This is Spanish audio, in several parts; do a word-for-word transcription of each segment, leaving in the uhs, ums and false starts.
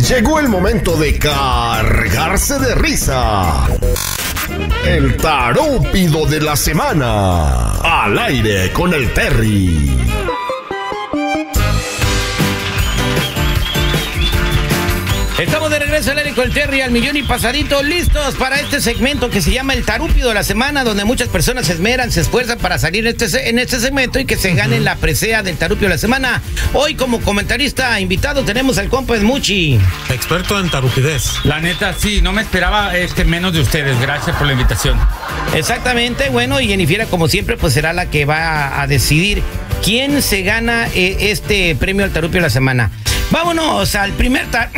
Llegó el momento de cargarse de risa. El tarúpido de la semana. Al aire con el Terry. Estamos de regreso al aire con el Terry al millón y pasadito, listos para este segmento que se llama el tarúpido de la semana, donde muchas personas se esmeran, se esfuerzan para salir en este, en este segmento y que se ganen uh-huh. la presea del tarúpido de la semana. Hoy como comentarista invitado tenemos al compa Smuchi, experto en tarupidez. La neta, sí, no me esperaba este menos de ustedes, gracias por la invitación. Exactamente, bueno, y Jennifer como siempre pues será la que va a decidir quién se gana eh, este premio al tarúpido de la semana. Vámonos al primer tar...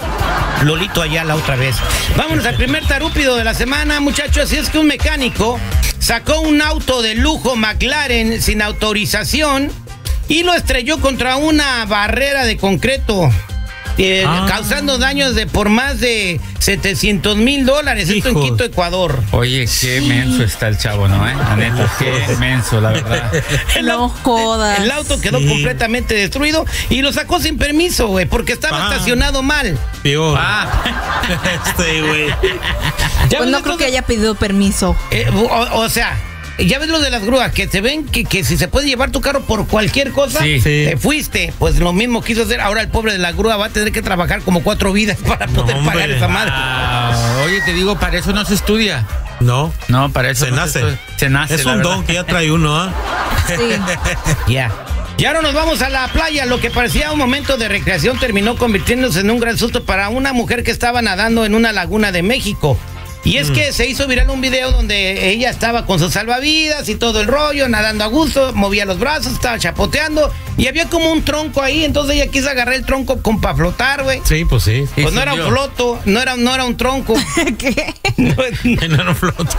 Lolito Ayala otra vez. Vámonos al primer tarúpido de la semana, muchachos. Así es que un mecánico sacó un auto de lujo McLaren sin autorización y lo estrelló contra una barrera de concreto, eh, ah. causando daños de por más de setecientos mil dólares. Esto en Quito, Ecuador. Oye, qué menso está el chavo, ¿no? ¿Eh? La neta, qué menso, la verdad. El, no jodas. El auto quedó sí. completamente destruido y lo sacó sin permiso, güey, porque estaba ah. estacionado mal. Peor. Ah. Este, güey. Pues no creo que haya pedido permiso. Eh, o, o sea... Ya ves lo de las grúas, que se ven que, que si se puede llevar tu carro por cualquier cosa, sí, sí. te sí. fuiste. Pues lo mismo quiso hacer. Ahora el pobre de la grúa va a tener que trabajar como cuatro vidas para poder no, pagar esa madre. Ah, oye, te digo, para eso no se estudia. No. No, para eso se no nace. Se, se nace. Es un don que ya trae uno, ¿ah? ¿eh? Sí. Ya. Y ahora nos vamos a la playa. Lo que parecía un momento de recreación terminó convirtiéndose en un gran susto para una mujer que estaba nadando en una laguna de México. Y es mm. que se hizo viral un video donde ella estaba con sus salvavidas y todo el rollo, nadando a gusto, movía los brazos, estaba chapoteando y había como un tronco ahí, entonces ella quiso agarrar el tronco con para flotar, güey. Sí, pues sí. Pues no era un floto, no era, no era un tronco. ¿Qué? No, no era un floto.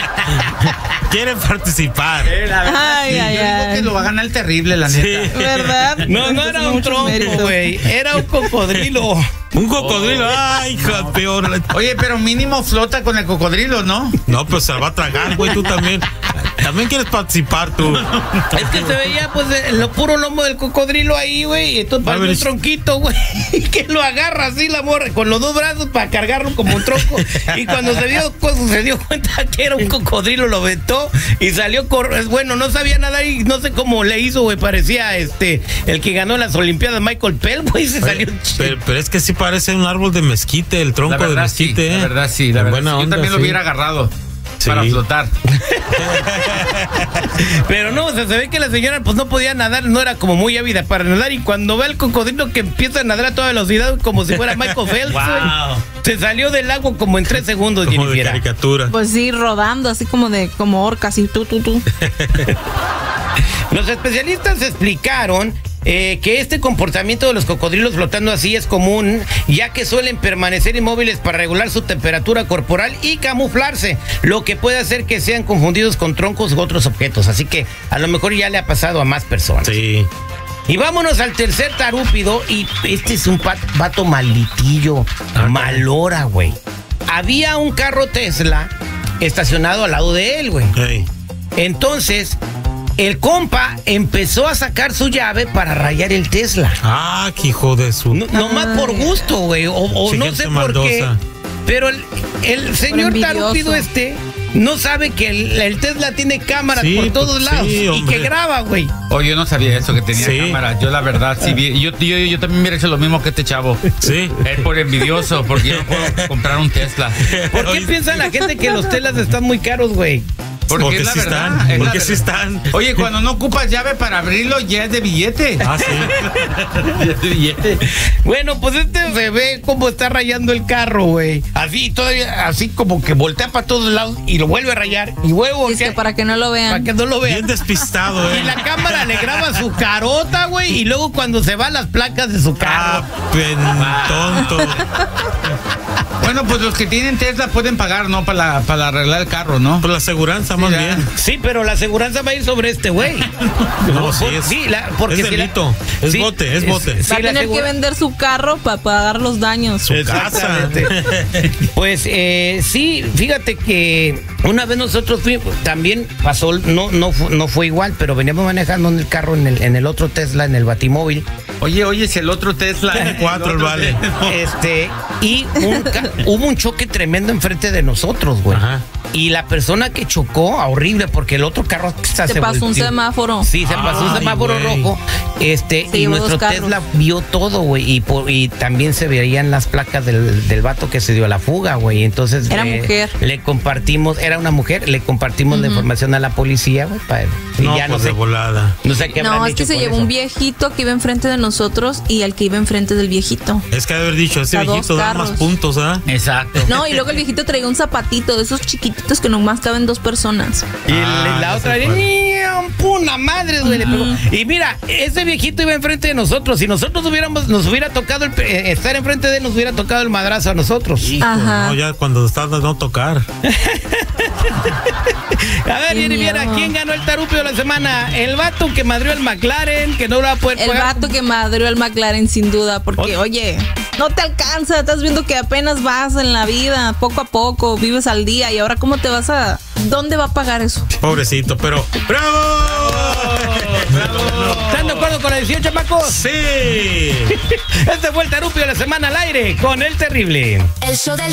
Quieren participar. Eh, la verdad, ay, sí. ay, Yo ay. digo que lo va a ganar el terrible, la sí. neta. ¿Verdad? No, no era un tronco, güey, era un cocodrilo. Un cocodrilo, oh. ay, hija, peor. Oye, pero mínimo flota con el cocodrilo, ¿no? No, pues se la va a tragar, güey, tú también. También quieres participar, tú. Es que se veía, pues, lo puro lomo del cocodrilo ahí, güey. Y entonces parece un tronquito, güey. Que lo agarra así la morra, con los dos brazos para cargarlo como un tronco. Y cuando se dio, pues, se dio cuenta que era un cocodrilo, lo aventó y salió correr. Bueno, no sabía nadar y no sé cómo le hizo, güey. Parecía este el que ganó las Olimpiadas, Michael Phelps, güey. Se salió. Pero, pero es que sí parece un árbol de mezquite, el tronco verdad, de mezquite, sí, ¿eh? La verdad, sí, la verdad. Buena Sí. Yo onda, también sí. lo hubiera agarrado. Sí. Para flotar. Pero no, o sea, se ve que la señora pues no podía nadar, no era como muy ávida para nadar. Y cuando ve al cocodrilo que empieza a nadar a toda velocidad, como si fuera Michael Phelps, wow. se salió del agua como en tres segundos. Como Jennifer. de caricatura. Pues sí, rodando, así como de como orca, así tú, tú, tú. Los especialistas explicaron Eh, que este comportamiento de los cocodrilos flotando así es común, ya que suelen permanecer inmóviles para regular su temperatura corporal y camuflarse, lo que puede hacer que sean confundidos con troncos u otros objetos. Así que a lo mejor ya le ha pasado a más personas. Sí. Y vámonos al tercer tarúpido. Y este es un vato malitillo, ah, malora, güey. Había un carro Tesla estacionado al lado de él, güey. Hey. Entonces el compa empezó a sacar su llave para rayar el Tesla. Ah, qué hijo de su... No, no más por gusto, güey. O, o no sé por qué. Pero el, el señor tarúpido este no sabe que el, el Tesla tiene cámaras sí, por todos lados sí, y que graba, güey. Oh, yo no sabía eso, que tenía sí. cámaras. Yo la verdad, sí vi. Yo, yo, yo también hubiera hecho lo mismo que este chavo. Sí. Es por envidioso, porque yo no puedo comprar un Tesla. ¿Por qué piensa la gente que los Teslas están muy caros, güey? Porque, porque es la sí verdad, están, es porque la sí están. Oye, cuando no ocupas llave para abrirlo, ya es de billete. Ah, sí. Ya es de billete. Bueno, pues este se ve cómo está rayando el carro, güey. Así, todavía, así como que voltea para todos lados y lo vuelve a rayar. Y huevo. Es que para que no lo vean. Para que no lo vean. Bien despistado, eh. Y la cámara le graba su carota, güey. Y luego cuando se van las placas de su carro. Ah, tonto. Bueno, pues los que tienen Tesla pueden pagar, ¿no? Para, para arreglar el carro, ¿no? Por la aseguranza, más sí, bien. Sí, pero la aseguranza va a ir sobre este güey. No, sí, es, sí, la, porque es delito. Si la, es sí, bote, es bote. Va a tener que vender su carro para pagar los daños. Su casa. Pues eh, sí, fíjate que una vez nosotros fuimos, también pasó, no, no, no fue igual, pero veníamos manejando en el carro, en el, en el otro Tesla, en el Batimóvil. Oye, oye, si el otro Tesla. Tiene cuatro, el vale. Este, y un ca- hubo un choque tremendo enfrente de nosotros, güey. Ajá. Y la persona que chocó, horrible, porque el otro carro hasta Se pasó un volteó. semáforo. Sí, se pasó un Ay, semáforo güey. rojo. Este, Se y llevó nuestro dos carros. Tesla vio todo, güey. Y, por- y también se veían las placas del, del vato que se dio a la fuga, güey. Entonces Era eh, mujer. le compartimos, era una mujer, le compartimos la información a la policía, güey. pa- Y No, ya no pues sé, de volada. no sé qué No, habrán es que hecho se con llevó eso. un viejito que iba enfrente de nosotros y al que iba enfrente del viejito. Es que haber dicho, ese A dos viejito da más carros. puntos, ¿ah? Exacto. No, y luego el viejito traía un zapatito de esos chiquititos que nomás caben dos personas. Y Ah, la ya otra, sé cuál. ¡niam! ¡Puna madre, güey! le pegó. Y mira, ese viejito iba enfrente de nosotros. Si nosotros hubiéramos, nos hubiera tocado el, eh, estar enfrente de él, nos hubiera tocado el madrazo a nosotros. Hijo, Ajá. no, ya cuando estás de no tocar. A ver, Qué Jenny Viera, miedo. ¿quién ganó el tarupio de la semana? El vato que madrió el McLaren, que no lo va a poder El pagar. vato que madrió al McLaren, sin duda, porque, Ot- oye, no te alcanza, estás viendo que apenas vas en la vida, poco a poco, vives al día, y ahora, ¿cómo te vas a...? ¿Dónde va a pagar eso? Pobrecito, pero ¡bravo! ¿Están de acuerdo con la decisión, chamacos? Sí. Este fue el tarupio de la semana al aire con el terrible. El show del